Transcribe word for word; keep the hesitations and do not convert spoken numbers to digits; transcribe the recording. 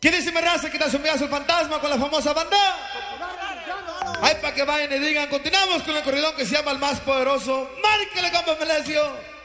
¿Quién dice mi raza que está sumido el fantasma con la famosa banda? Ay, para que vayan y digan, continuamos con el corridón que se llama El Más Poderoso. Márquele, compa Melesio.